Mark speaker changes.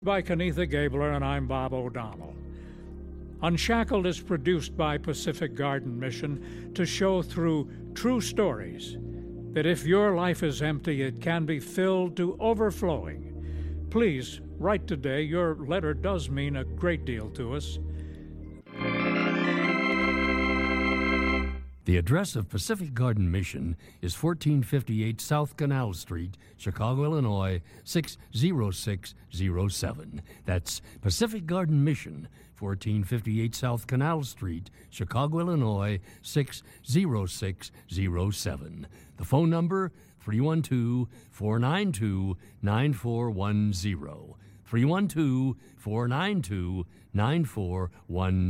Speaker 1: By Kenetha Gabler, and I'm Bob O'Donnell. Unshackled is produced by Pacific Garden Mission to show through true stories that if your life is empty, it can be filled to overflowing. Please write today. Your letter does mean a great deal to us.
Speaker 2: The address of Pacific Garden Mission is 1458 South Canal Street, Chicago, Illinois, 60607. That's Pacific Garden Mission, 1458 South Canal Street, Chicago, Illinois, 60607. The phone number, 312-492-9410. 312-492-9410.